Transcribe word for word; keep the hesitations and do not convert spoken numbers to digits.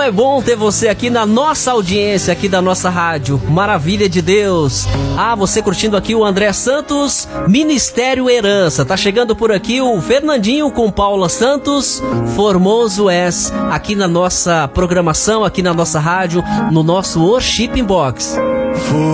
é bom ter você aqui na nossa audiência, aqui da nossa rádio. Maravilha de Deus. Ah, você curtindo aqui o André Santos, Ministério Herança. Tá chegando por aqui o Fernandinho com Paula Santos, Formoso És, aqui na nossa programação, aqui na nossa rádio, no nosso Worship Box.